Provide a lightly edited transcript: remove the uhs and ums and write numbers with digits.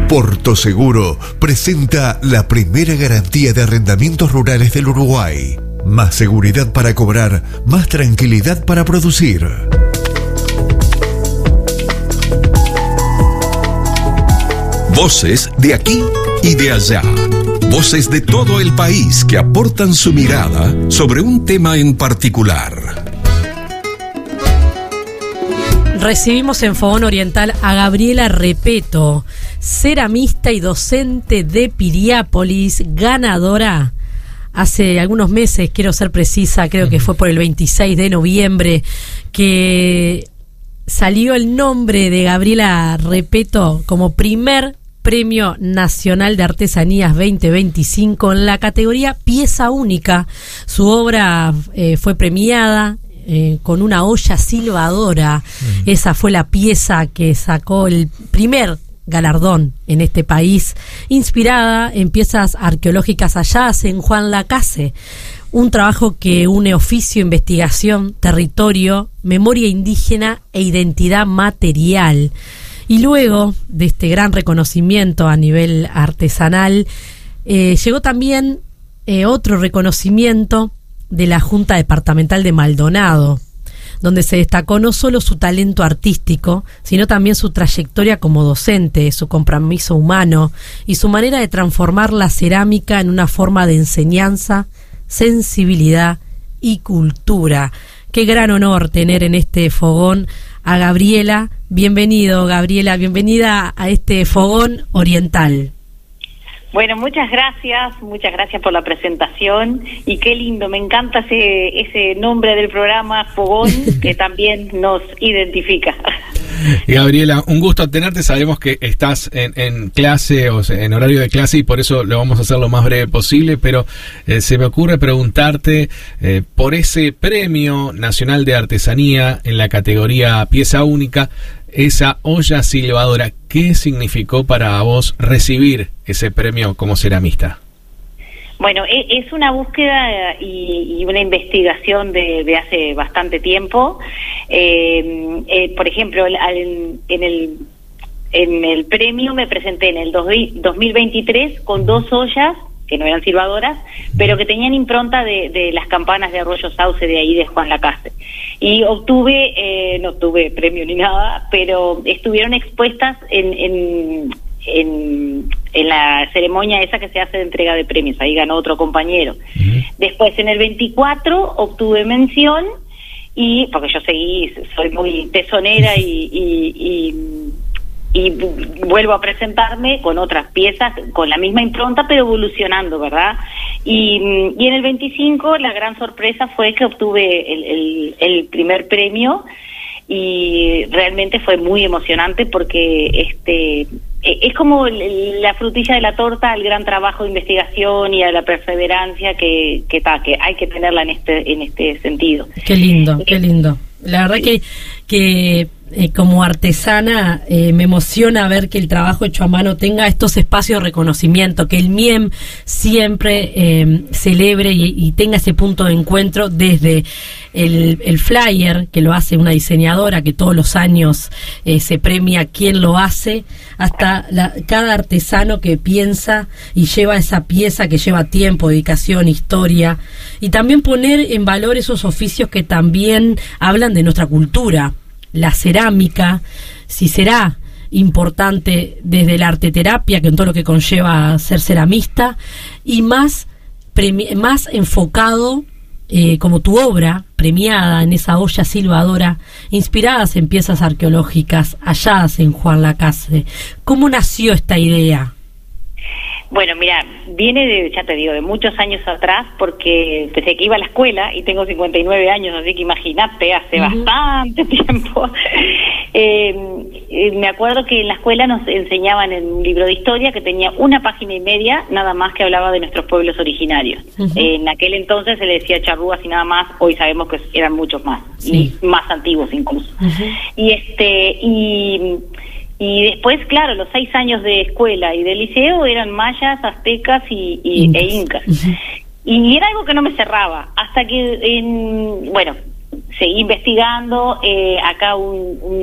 Porto Seguro presenta la primera garantía de arrendamientos rurales del Uruguay. Más seguridad para cobrar, más tranquilidad para producir. Voces de aquí y de allá. Voces de todo el país que aportan su mirada sobre un tema en particular. Recibimos en Fogón Oriental a Gabriela Repetto, ceramista y docente de Piriápolis, ganadora hace algunos meses, quiero ser precisa, creo que fue por el 26 de noviembre, que salió el nombre de Gabriela Repetto como primer Premio Nacional de Artesanías 2025 en la categoría Pieza Única. Su obra fue premiada con una olla silbadora. Esa fue la pieza que sacó el primer galardón en este país, inspirada en piezas arqueológicas halladas en Juan Lacase. Un trabajo que une oficio, investigación, territorio, memoria indígena e identidad material. Y luego de este gran reconocimiento a nivel artesanal, llegó también otro reconocimiento de la Junta Departamental de Maldonado, donde se destacó no solo su talento artístico, sino también su trayectoria como docente, su compromiso humano y su manera de transformar la cerámica en una forma de enseñanza, sensibilidad y cultura. Qué gran honor tener en este fogón a Gabriela. Bienvenido, Gabriela, bienvenida a este Fogón Oriental. Bueno, muchas gracias por la presentación y qué lindo, me encanta ese nombre del programa, Fogón, que también nos identifica. Gabriela, un gusto tenerte, sabemos que estás en clase, o sea, en horario de clase, y por eso lo vamos a hacer lo más breve posible, pero se me ocurre preguntarte por ese Premio Nacional de Artesanía en la categoría Pieza Única, esa olla silbadora, ¿qué significó para vos recibir ese premio como ceramista? Bueno, es una búsqueda y una investigación de hace bastante tiempo. Por ejemplo, en el premio me presenté en el 2023 con 2 ollas que no eran silbadoras, pero que tenían impronta de las campanas de Arroyo Sauce de ahí de Juan Lacase. Y no obtuve premio ni nada, pero estuvieron expuestas en la ceremonia esa que se hace de entrega de premios. Ahí ganó otro compañero. Después, en el 24, obtuve mención, y porque yo soy muy tesonera y vuelvo a presentarme con otras piezas con la misma impronta, pero evolucionando, ¿verdad? Y en el 25 la gran sorpresa fue que obtuve el primer premio, y realmente fue muy emocionante porque es como la frutilla de la torta al gran trabajo de investigación y a la perseverancia que hay que tenerla en este sentido. Qué lindo, qué lindo. La verdad que como artesana me emociona ver que el trabajo hecho a mano tenga estos espacios de reconocimiento, que el MIEM siempre celebre y tenga ese punto de encuentro, desde el flyer, que lo hace una diseñadora, que todos los años se premia quien lo hace, hasta cada artesano que piensa y lleva esa pieza que lleva tiempo, dedicación, historia, y también poner en valor esos oficios que también hablan de nuestra cultura. La cerámica, si será importante desde la arteterapia, que en todo lo que conlleva ser ceramista, y más enfocado, como tu obra, premiada en esa olla silbadora, inspiradas en piezas arqueológicas halladas en Juan Lacase. ¿Cómo nació esta idea? Bueno, mira, viene ya te digo, de muchos años atrás, porque desde que iba a la escuela, y tengo 59 años, así que imagínate, hace bastante tiempo. Me acuerdo que en la escuela nos enseñaban en un libro de historia que tenía 1 página y media, nada más, que hablaba de nuestros pueblos originarios. En aquel entonces se le decía charrúas y nada más, hoy sabemos que eran muchos más, y más antiguos incluso. Y después, claro, los 6 años de escuela y de liceo eran mayas, aztecas e incas. Y era algo que no me cerraba, hasta que, seguí investigando. Acá un